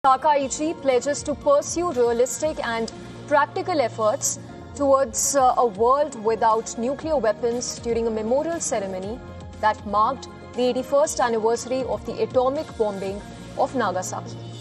Takaichi pledges to pursue realistic and practical efforts towards a world without nuclear weapons during a memorial ceremony that marked the 81st anniversary of the atomic bombing of Nagasaki.